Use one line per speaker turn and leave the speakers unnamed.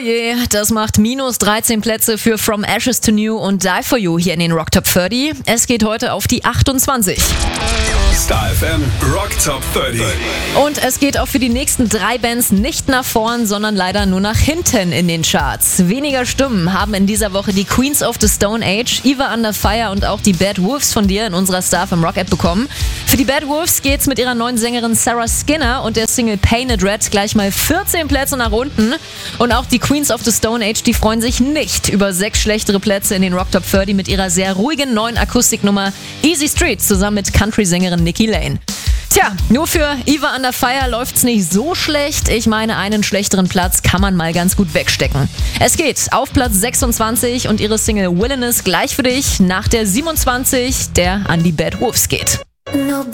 je, das macht minus 13 Plätze für From Ashes to New und Die For You hier in den Rock Top 30. Es geht heute auf die 28.
Star FM Rock Top 30.
Und es geht auch für die nächsten 3 Bands nicht nach vorn, sondern leider nur nach hinten in den Charts. Weniger Stimmen haben in dieser Woche die Queens of the Stone Age, Eva Under Fire und auch die Bad Wolves von dir in unserer Star FM Rock App bekommen. Für die Bad Wolves geht's mit ihrer neuen Sängerin Sarah Skinner und der Single Painted Red gleich mal 14 Plätze nach unten. Und auch die Queens of the Stone Age, die freuen sich nicht über 6 schlechtere Plätze in den Rock Top 30 mit ihrer sehr ruhigen neuen Akustiknummer Easy Street zusammen mit Country-Sängerin Nikki Lane. Tja, nur für Eva Under Fire läuft's nicht so schlecht. Ich meine, einen schlechteren Platz kann man mal ganz gut wegstecken. Es geht auf Platz 26 und ihre Single Wilderness gleich für dich nach der 27, der an die Bad Wolves geht.